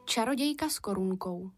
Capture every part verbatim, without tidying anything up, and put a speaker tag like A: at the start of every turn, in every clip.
A: Čarodějka s korunkou.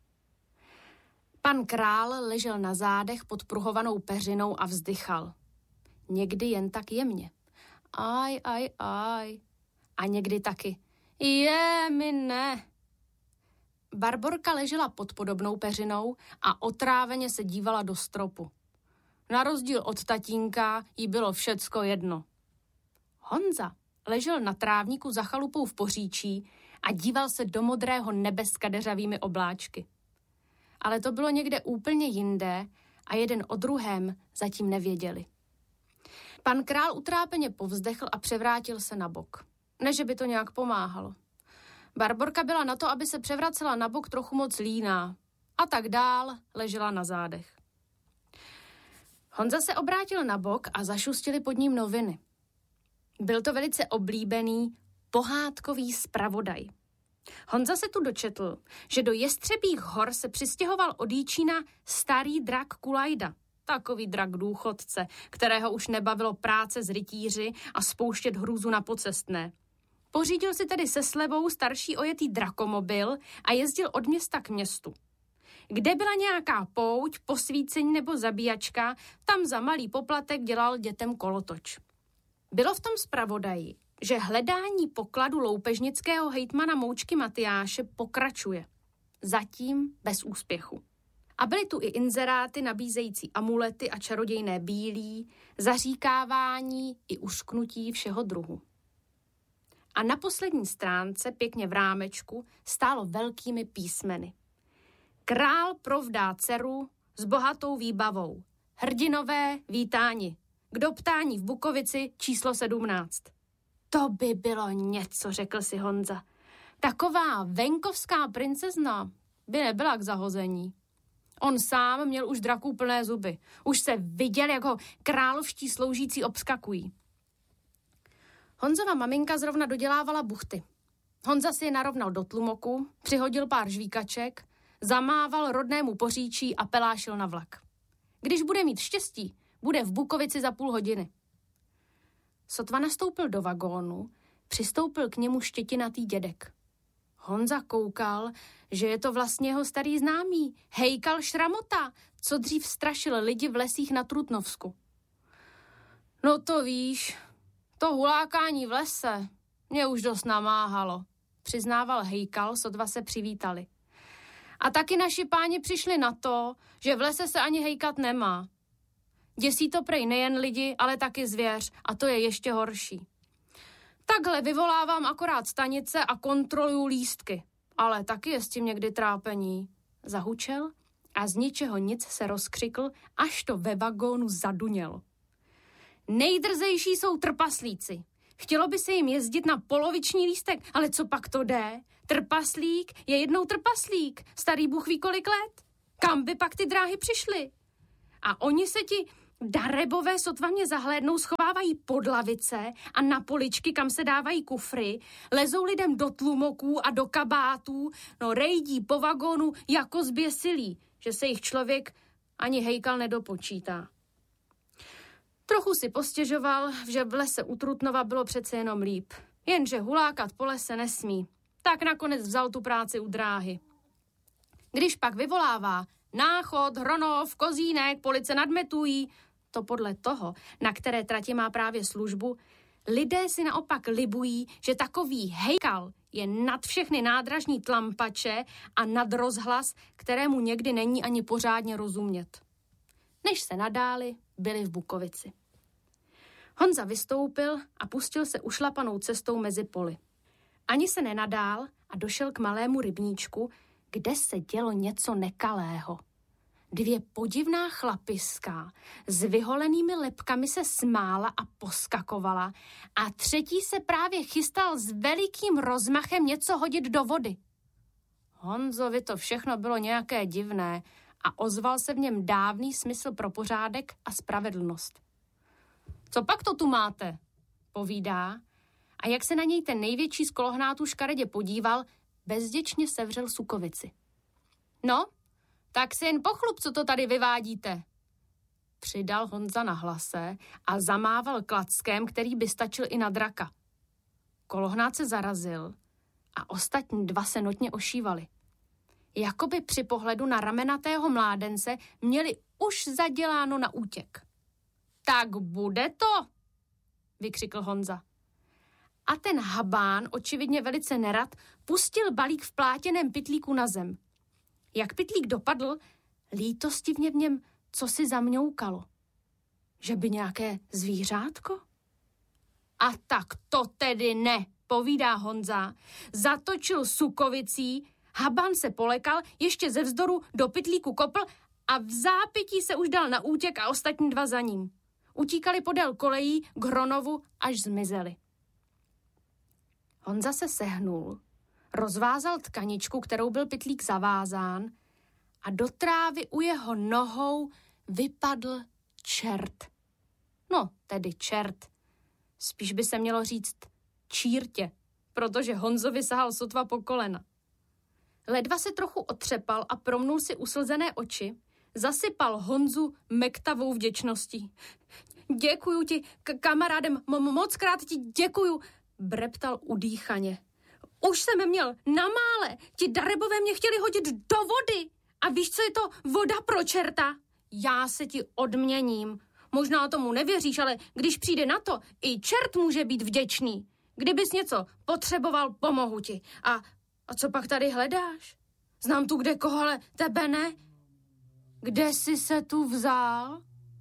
A: Pan král ležel na zádech pod pruhovanou peřinou a vzdychal. Někdy jen tak jemně. Aj, aj, aj. A někdy taky. Je, mi ne. Barborka ležela pod podobnou peřinou a otráveně se dívala do stropu. Na rozdíl od tatínka jí bylo všecko jedno. Honza ležel na trávníku za chalupou v Poříčí a díval se do modrého nebe s kadeřavými obláčky. Ale to bylo někde úplně jinde a jeden o druhém zatím nevěděli. Pan král utrápeně povzdechl a převrátil se na bok. Ne, že by to nějak pomáhalo. Barborka byla na to, aby se převracela na bok, trochu moc líná. A tak dál ležela na zádech. Honza se obrátil na bok a zašustily pod ním noviny. Byl to velice oblíbený pohádkový zpravodaj. Honza se tu dočetl, že do Jestřebích hor se přistěhoval od Jíčína starý drak Kulajda, takový drak důchodce, kterého už nebavilo práce s rytíři a spouštět hrůzu na pocestné. Pořídil si tedy se slevou starší ojetý drakomobil a jezdil od města k městu. Kde byla nějaká pouť, posvícení nebo zabíjačka, tam za malý poplatek dělal dětem kolotoč. Bylo v tom zpravodaji, že hledání pokladu loupežnického hejtmana Moučky Matyáše pokračuje. Zatím bez úspěchu. A byly tu i inzeráty nabízející amulety a čarodějné bílí, zaříkávání i usknutí všeho druhu. A na poslední stránce, pěkně v rámečku, stálo velkými písmeny. Král provdá dceru s bohatou výbavou. Hrdinové vítáni. K doptání v Bukovici číslo sedmnáct. To by bylo něco, řekl si Honza. Taková venkovská princezna by nebyla k zahození. On sám měl už draků plné zuby. Už se viděl, jak ho královští sloužící obskakují. Honzova maminka zrovna dodělávala buchty. Honza si je narovnal do tlumoku, přihodil pár žvíkaček, zamával rodnému Poříčí a pelášil na vlak. Když bude mít štěstí, bude v Bukovici za půl hodiny. Sotva nastoupil do vagónu, přistoupil k němu štětinatý dědek. Honza koukal, že je to vlastně jeho starý známý, Hejkal Šramota, co dřív strašil lidi v lesích na Trutnovsku. No to víš, to hulákání v lese mě už dost namáhalo, přiznával Hejkal, sotva se přivítali. A taky naši páni přišli na to, že v lese se ani hejkat nemá. Děsí to prej nejen lidi, ale taky zvěř a to je ještě horší. Takhle vyvolávám akorát stanice a kontroluju lístky, ale taky je s tím někdy trápení. Zahučel a z ničeho nic se rozkřikl, až to ve vagónu zadunělo. Nejdrzejší jsou trpaslíci. Chtělo by se jim jezdit na poloviční lístek, ale co pak to jde? Trpaslík je jednou trpaslík, starý Bůh ví kolik let. Kam by pak ty dráhy přišly? A oni se ti darebové sotva mě zahlédnou, schovávají pod lavice a na poličky, kam se dávají kufry, lezou lidem do tlumoků a do kabátů, no rejdí po vagónu jako zběsilí, že se jich člověk ani Hejkal nedopočítá. Trochu si postěžoval, že v lese u Trutnova bylo přece jenom líp. Jenže hulákat po lese nesmí. Tak nakonec vzal tu práci u dráhy. Když pak vyvolává Náchod, Hronov, Kozínek, Police nad Metují, to podle toho, na které trati má právě službu, lidé si naopak libují, že takový Hejkal je nad všechny nádražní tlampače a nad rozhlas, kterému někdy není ani pořádně rozumět. Než se nadáli, byli v Bukovici. Honza vystoupil a pustil se ušlapanou cestou mezi poli. Ani se nenadál a došel k malému rybníčku, kde se dělo něco nekalého. Dvě podivná chlapiska s vyholenými lebkami se smála a poskakovala a třetí se právě chystal s velikým rozmachem něco hodit do vody. Honzovi to všechno bylo nějaké divné a ozval se v něm dávný smysl pro pořádek a spravedlnost. Co pak to tu máte? Povídá a jak se na něj ten největší z kolohnátů škaredě podíval, bezděčně sevřel sukovici. No, tak si jen pochlup, co to tady vyvádíte. Přidal Honza na hlase a zamával klackem, který by stačil i na draka. Kolohnát se zarazil a ostatní dva se notně ošívali. Jakoby při pohledu na ramenatého mládence měli už zaděláno na útěk. Tak bude to, vykřikl Honza. A ten habán, očividně velice nerad, pustil balík v plátěném pytlíku na zem. Jak pytlík dopadl, lítostivně v něm cosi zamňoukalo. Že by nějaké zvířátko? A tak to tedy ne, povídá Honza. Zatočil sukovicí, habán se polekal, ještě ze vzdoru do pytlíku kopl a v zápětí se už dal na útěk a ostatní dva za ním. Utíkali podél kolejí k Hronovu, až zmizeli. Honza se sehnul, rozvázal tkaničku, kterou byl pytlík zavázán, a do trávy u jeho nohou vypadl čert. No, tedy čert. Spíš by se mělo říct čírtě, protože Honzovi sahal sotva po kolena. Ledva se trochu otřepal a promnul si uslzené oči, zasypal Honzu mektavou vděčností. Děkuju ti, k- kamarádem, mo- moc krát ti děkuju, breptal udýchaně. Už jsem měl na mále, ti darebové mě chtěli hodit do vody. A víš, co je to voda pro čerta? Já se ti odměním. Možná tomu nevěříš, ale když přijde na to, i čert může být vděčný. Kdybys něco potřeboval, pomohu ti. A, a co pak tady hledáš? Znám tu kde koho, ale tebe ne. Kde jsi se tu vzal?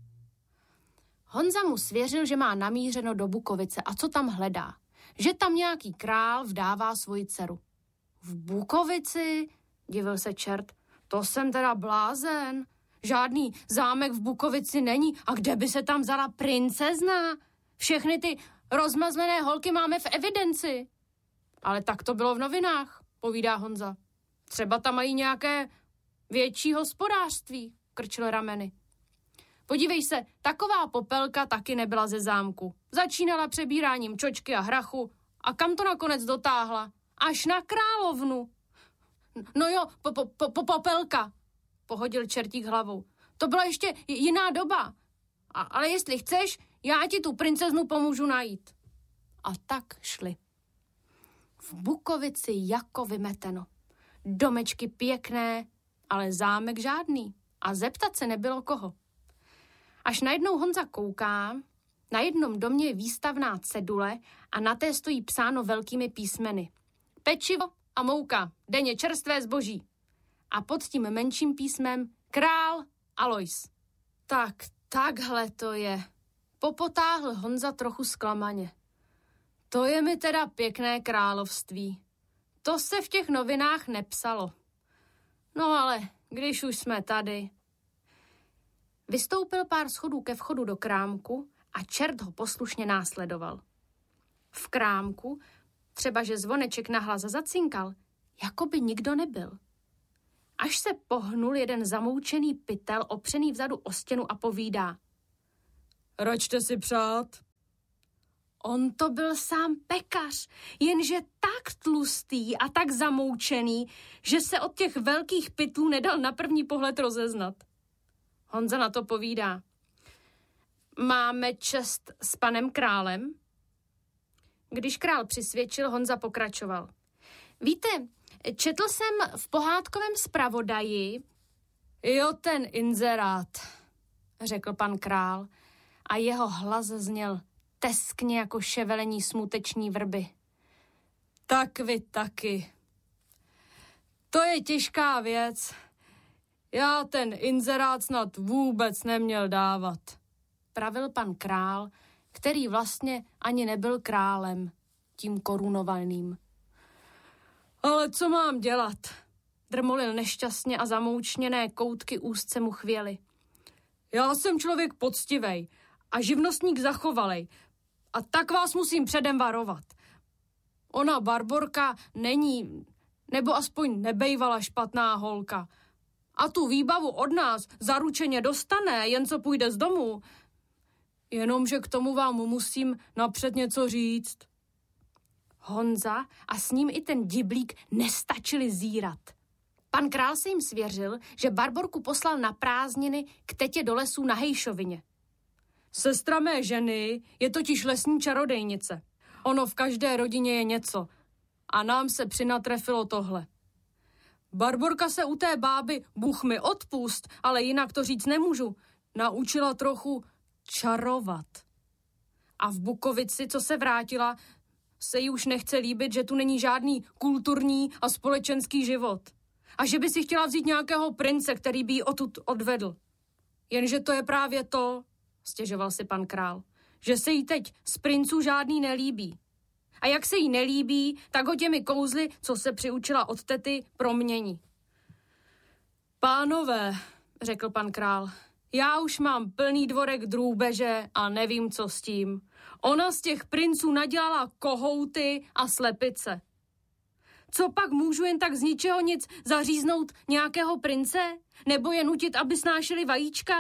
A: Honza mu svěřil, že má namířeno do Bukovice a co tam hledá. Že tam nějaký král vdává svoji dceru. V Bukovici? Divil se čert. To jsem teda blázen. Žádný zámek v Bukovici není. A kde by se tam vzala princezna? Všechny ty rozmazlené holky máme v evidenci. Ale tak to bylo v novinách, povídá Honza. Třeba tam mají nějaké větší hospodářství, krčil rameny. Podívej se, taková popelka taky nebyla ze zámku. Začínala přebíráním čočky a hrachu a kam to nakonec dotáhla? Až na královnu. No jo, po, po, po, popelka, pohodil čertík hlavou. To byla ještě jiná doba. A, ale jestli chceš, já ti tu princeznu pomůžu najít. A tak šli. V Bukovici jako vymeteno. Domečky pěkné, ale zámek žádný. A zeptat se nebylo koho. Až najednou Honza kouká, na jednom domě je výstavná cedule a na té stojí psáno velkými písmeny. Pečivo a mouka, denně čerstvé zboží. A pod tím menším písmem král Alois. Tak, takhle to je. Popotáhl Honza trochu zklamaně. To je mi teda pěkné království. To se v těch novinách nepsalo. No ale když už jsme tady. Vystoupil pár schodů ke vchodu do krámku a čert ho poslušně následoval. V krámku, třeba že zvoneček nahlas zacinkal, jako by nikdo nebyl. Až se pohnul jeden zamoučený pytel, opřený vzadu o stěnu a povídá. Račte si přát. On to byl sám pekař, jenže tak tlustý a tak zamoučený, že se od těch velkých pytlů nedal na první pohled rozeznat. Honza na to povídá. Máme čest s panem králem? Když král přisvědčil, Honza pokračoval. Víte, četl jsem v pohádkovém zpravodaji... Jo, ten inzerát, řekl pan král a jeho hlas zněl teskně jako ševelení smuteční vrby. Tak vy taky. To je těžká věc. Já ten inzerát snad vůbec neměl dávat, pravil pan král, který vlastně ani nebyl králem, tím korunovaným. Ale co mám dělat? Drmolil nešťastně a zamoučněné koutky úzce mu chvěly. Já jsem člověk poctivej a živnostník zachovalej a tak vás musím předem varovat. Ona Barborka není, nebo aspoň nebejvala špatná holka. A tu výbavu od nás zaručeně dostane, jen co půjde z domu. Jenomže k tomu vám musím napřed něco říct. Honza a s ním i ten diblík nestačili zírat. Pan král se jim svěřil, že Barborku poslal na prázdniny k tetě do lesů na Hejšovině. Sestra mé ženy je totiž lesní čarodejnice. Ono v každé rodině je něco. A nám se přinatrefilo tohle. Barborka se u té báby, Bůh mi odpust, ale jinak to říct nemůžu, naučila trochu čarovat. A v Bukovici, co se vrátila, se jí už nechce líbit, že tu není žádný kulturní a společenský život. A že by si chtěla vzít nějakého prince, který by ji odtud odvedl. Jenže to je právě to, stěžoval si pan král, že se jí teď z princů žádný nelíbí. A jak se jí nelíbí, tak ho těmi kouzly, co se přiučila od tety, promění. Pánové, řekl pan král, já už mám plný dvorek drůbeže a nevím, co s tím. Ona z těch princů nadělala kohouty a slepice. Co pak můžu jen tak z ničeho nic zaříznout nějakého prince? Nebo je nutit, aby snášeli vajíčka?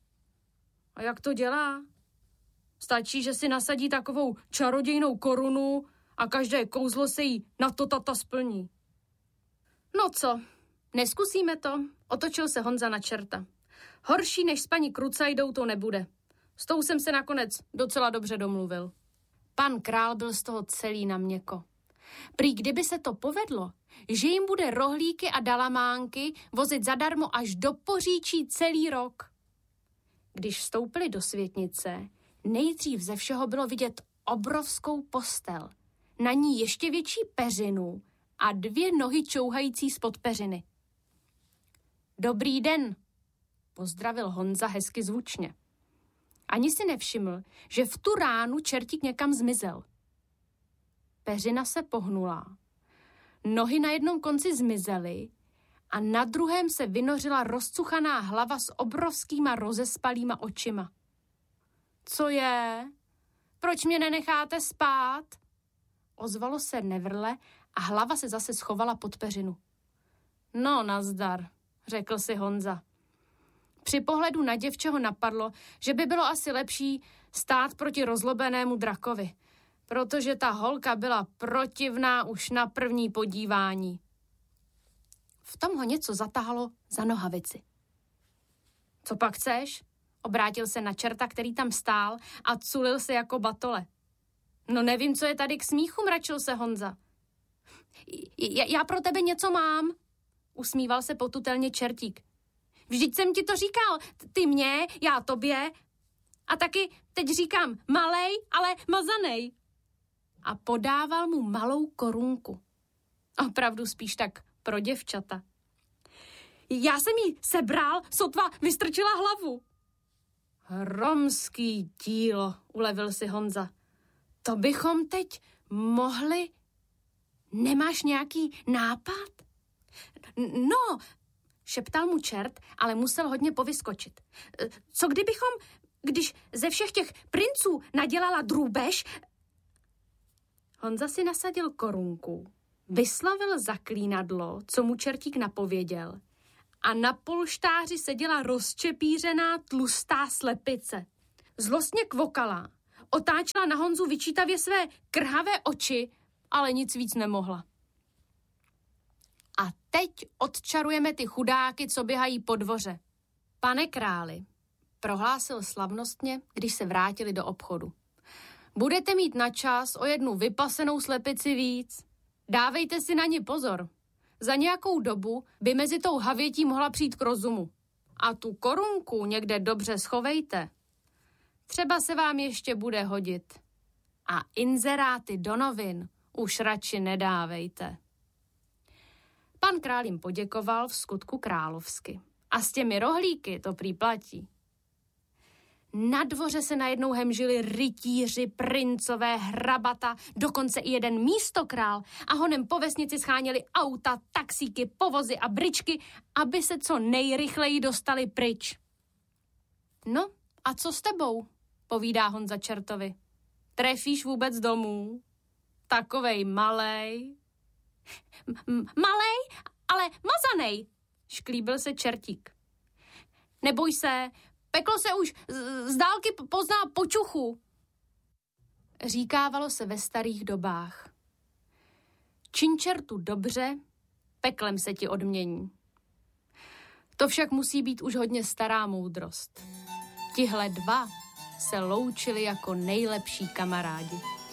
A: A jak to dělá? Stačí, že si nasadí takovou čarodějnou korunu a každé kouzlo se jí na to tata splní. No co, neskusíme to? Otočil se Honza na čerta. Horší než s paní Krucajdou to nebude. S tou jsem se nakonec docela dobře domluvil. Pan král byl z toho celý na měko. Prý kdyby se to povedlo, že jim bude rohlíky a dalamánky vozit zadarmo až do Poříčí celý rok. Když vstoupili do světnice, nejdřív ze všeho bylo vidět obrovskou postel. Na ní ještě větší peřinu a dvě nohy čouhající spod peřiny. Dobrý den, pozdravil Honza hezky zvučně. Ani si nevšiml, že v tu ránu čertík někam zmizel. Peřina se pohnula, nohy na jednom konci zmizely a na druhém se vynořila rozcuchaná hlava s obrovskýma rozespalýma očima. Co je? Proč mě nenecháte spát? Ozvalo se nevrle a hlava se zase schovala pod peřinu. No, nazdar, řekl si Honza. Při pohledu na děvče ho napadlo, že by bylo asi lepší stát proti rozlobenému drakovi, protože ta holka byla protivná už na první podívání. V tom ho něco zatahalo za nohavici. Co pak chceš? Obrátil se na čerta, který tam stál a culil se jako batole. No nevím, co je tady k smíchu, mračil se Honza. J- já pro tebe něco mám, usmíval se potutelně čertík. Vždyť jsem ti to říkal, ty mě, já tobě. A taky teď říkám malej, ale mazanej. A podával mu malou korunku. Opravdu spíš tak pro děvčata. Já jsem jí sebral, sotva vystrčila hlavu. Hromský dílo, ulevil si Honza. To bychom teď mohli... Nemáš nějaký nápad? No, šeptal mu čert, ale musel hodně povyskočit. Co kdybychom, když ze všech těch princů nadělala drůbež... Honza si nasadil korunku, vyslovil zaklínadlo, co mu čertík napověděl, a na polštáři seděla rozčepířená tlustá slepice. Zlostně kvokala, otáčela na Honzu vyčítavě své krhavé oči, ale nic víc nemohla. A teď odčarujeme ty chudáky, co běhají po dvoře. Pane králi, prohlásil slavnostně, když se vrátili do obchodu. Budete mít na čas o jednu vypasenou slepici víc. Dávejte si na ni pozor. Za nějakou dobu by mezi tou havětí mohla přijít k rozumu. A tu korunku někde dobře schovejte. Třeba se vám ještě bude hodit. A inzeráty do novin už radši nedávejte. Pan král jim poděkoval v skutku královsky. A s těmi rohlíky to prý platí. Na dvoře se najednou hemžili rytíři, princové, hrabata, dokonce i jeden místokrál a honem po vesnici scháněli auta, taxíky, povozy a bričky, aby se co nejrychleji dostali pryč. No a co s tebou? Povídá Honza čertovi. Trefíš vůbec domů? Takovej malej. M- malej, ale mazanej, šklíbil se čertík. Neboj se, peklo se už z, z dálky pozná po čuchu. Říkávalo se ve starých dobách. Čiň čertu dobře, peklem se ti odmění. To však musí být už hodně stará moudrost. Tihle dva se loučili jako nejlepší kamarádi.